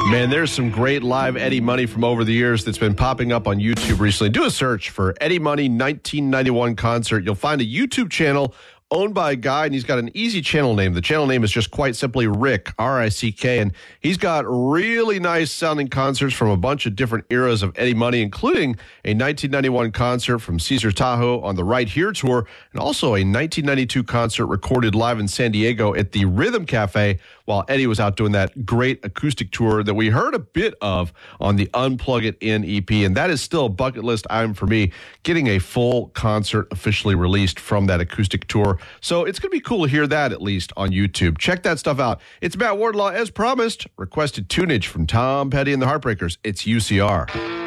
Man, there's some great live Eddie Money from over the years that's been popping up on YouTube recently. Do a search for Eddie Money 1991 concert. You'll find a YouTube channel owned by a guy, and he's got an easy channel name. The channel name is just quite simply Rick, R-I-C-K, and he's got really nice sounding concerts from a bunch of different eras of Eddie Money, including a 1991 concert from Caesar Tahoe on the Right Here tour, and also a 1992 concert recorded live in San Diego at the Rhythm Cafe while Eddie was out doing that great acoustic tour that we heard a bit of on the Unplug It In EP, and that is still a bucket list item for me, getting a full concert officially released from that acoustic tour. So it's going to be cool to hear that at least on YouTube. Check that stuff out. It's Matt Wardlaw, as promised. Requested tunage from Tom Petty and the Heartbreakers. It's UCR.